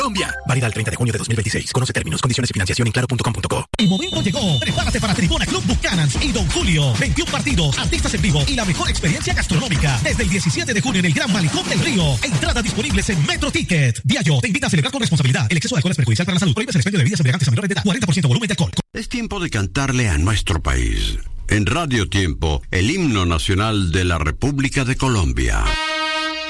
Colombia. Válida al 30 de junio de 2026. Conoce términos, condiciones y financiación en claro.com.co. El momento llegó. Prepárate para Tribuna Club Buchanans y Don Julio. 21 partidos, artistas en vivo y la mejor experiencia gastronómica. Desde el 17 de junio en el Gran Malecón del Río. Entradas disponibles en Metro Ticket. Diallo te invita a celebrar con responsabilidad. El exceso de alcohol es perjudicial para la salud. Prohíbes el expendio de bebidas embriagantes a menores de edad. 40% volumen de alcohol. Es tiempo de cantarle a nuestro país. En Radio Tiempo, el himno nacional de la República de Colombia.